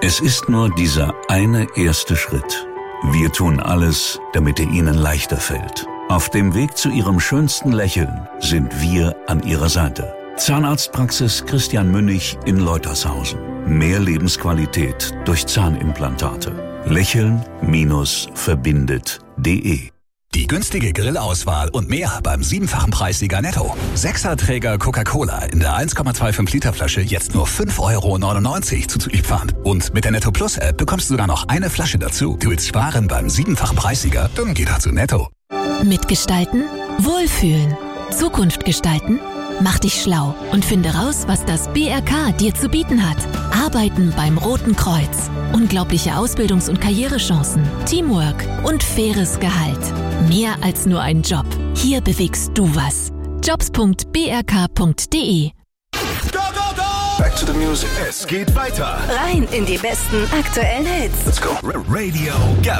Es ist nur dieser eine erste Schritt. Wir tun alles, damit er Ihnen leichter fällt. Auf dem Weg zu Ihrem schönsten Lächeln sind wir an Ihrer Seite. Zahnarztpraxis Christian Münnig in Leutershausen. Mehr Lebensqualität durch Zahnimplantate. Lächeln-verbindet.de. Die günstige Grillauswahl und mehr beim 7-fachen Preissieger Netto. 6er-Träger Coca-Cola in der 1,25 Liter Flasche jetzt nur 5,99 € zuzüglich Pfand. Und mit der Netto Plus App bekommst du sogar noch eine Flasche dazu. Du willst sparen beim 7-fachen Preissieger? Dann geh doch zu Netto. Mitgestalten? Wohlfühlen. Zukunft gestalten? Mach dich schlau und finde raus, was das BRK dir zu bieten hat. Arbeiten beim Roten Kreuz. Unglaubliche Ausbildungs- und Karrierechancen, Teamwork und faires Gehalt. Mehr als nur ein Job. Hier bewegst du was. jobs.brk.de. Back to the music. Es geht weiter. Rein in die besten aktuellen Hits. Let's go. Radio